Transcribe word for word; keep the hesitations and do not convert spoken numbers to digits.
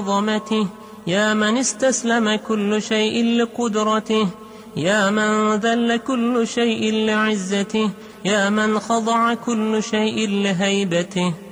عظمته، يا من استسلم كل شيء لقدرته، يا من ذل كل شيء لعزته، يا من خضع كل شيء لهيبته.